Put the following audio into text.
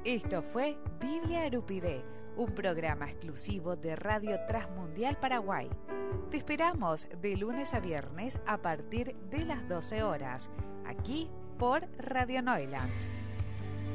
Esto fue Biblia Arupibé, un programa exclusivo de Radio Transmundial Paraguay. Te esperamos de lunes a viernes a partir de las 12 horas, aquí por Radio Neuland.